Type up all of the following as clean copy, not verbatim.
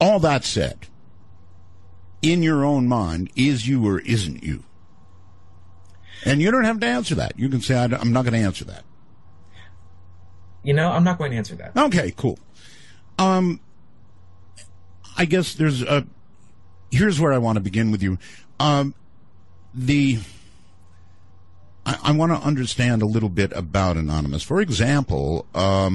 all that said, in your own mind, is you or isn't you? And you don't have to answer that. You can say, I'm not going to answer that. I'm not going to answer that. Okay, cool. I guess here's where I want to begin with you. I want to understand a little bit about Anonymous. For example,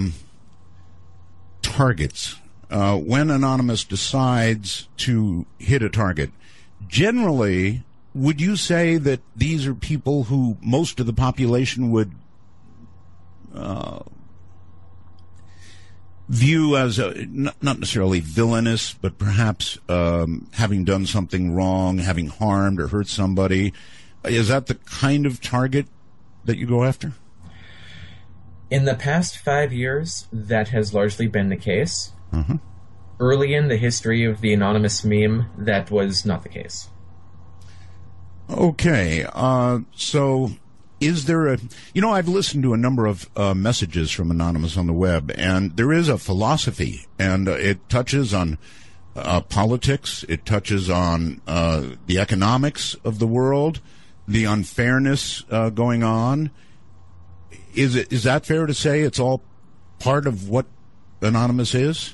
targets. When Anonymous decides to hit a target, generally, would you say that these are people who most of the population would view as not necessarily villainous, but perhaps having done something wrong, having harmed or hurt somebody? Is that the kind of target that you go after? In the past 5 years, that has largely been the case. Mm-hmm. Early in the history of the Anonymous meme, that was not the case. Okay, so is there I've listened to a number of messages from Anonymous on the web, and there is a philosophy, and it touches on politics, it touches on the economics of the world, the unfairness going on. Is that fair to say it's all part of what Anonymous is?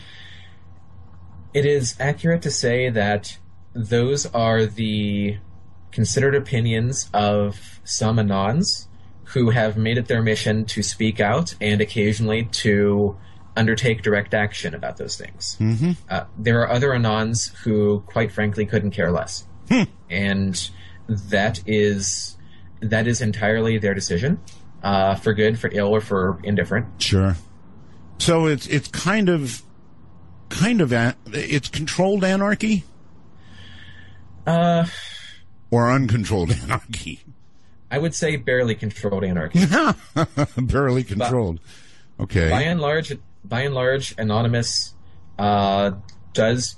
It is accurate to say that those are the considered opinions of some Anons who have made it their mission to speak out and occasionally to undertake direct action about those things. Mm-hmm. There are other Anons who, quite frankly, couldn't care less. And that is entirely their decision, for good, for ill, or for indifferent. Sure. So it's kind of it's controlled anarchy? Or uncontrolled anarchy? I would say barely controlled anarchy. Barely controlled. Okay. By and large, Anonymous does.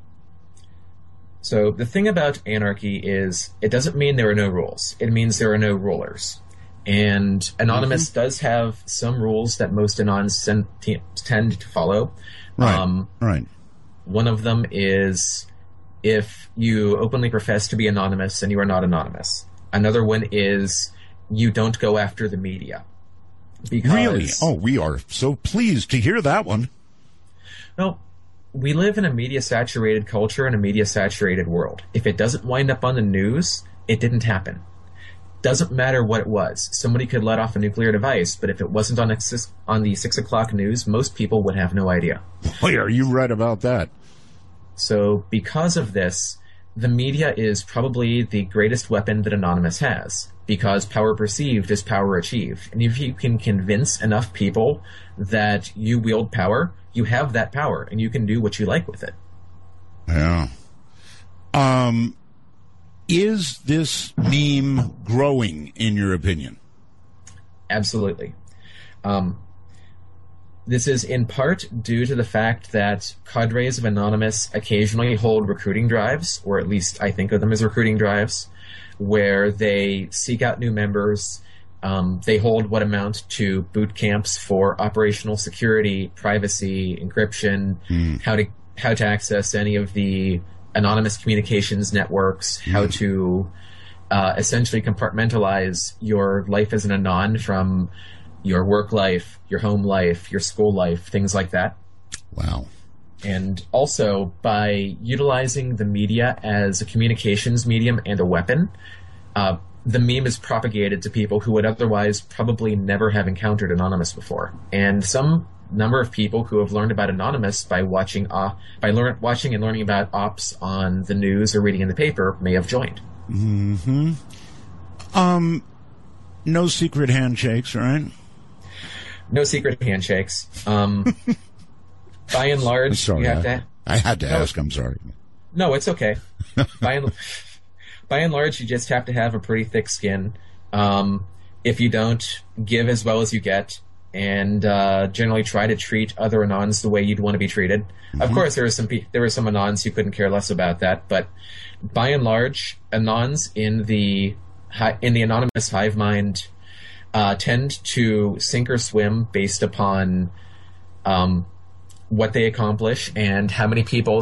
So the thing about anarchy is it doesn't mean there are no rules. It means there are no rulers. And Anonymous does have some rules that most Anons tend to follow. Right. Right. One of them is if you openly profess to be anonymous and you are not anonymous. Another one is you don't go after the media. Really? Oh, we are so pleased to hear that one. Well, we live in a media-saturated culture and a media-saturated world. If it doesn't wind up on the news, it didn't happen. Doesn't matter what it was. Somebody could let off a nuclear device, but if it wasn't on the 6 o'clock news, most people would have no idea. Boy, are you right about that. So because of this, the media is probably the greatest weapon that Anonymous has, because power perceived is power achieved. And if you can convince enough people that you wield power, you have that power, and you can do what you like with it. Yeah. Is this meme growing, in your opinion? Absolutely. This is in part due to the fact that cadres of Anonymous occasionally hold recruiting drives, or at least I think of them as recruiting drives, where they seek out new members. They hold what amount to boot camps for operational security, privacy, encryption, how to access any of the Anonymous communications networks, how to essentially compartmentalize your life as an Anon from your work life, your home life, your school life, things like that. Wow. And also, by utilizing the media as a communications medium and a weapon, the meme is propagated to people who would otherwise probably never have encountered Anonymous before. And some number of people who have learned about Anonymous by watching and learning about ops on the news or reading in the paper may have joined. Mm-hmm. No secret handshakes, right? No secret handshakes. By and large, sorry, you have to. I had to ask. I'm sorry. No, it's okay. By and large, you just have to have a pretty thick skin. If you don't, give as well as you get, and generally try to treat other Anons the way you'd want to be treated. Mm-hmm. Of course, there were some Anons who couldn't care less about that, but by and large, Anons in the Anonymous hive mind tend to sink or swim based upon what they accomplish and how many people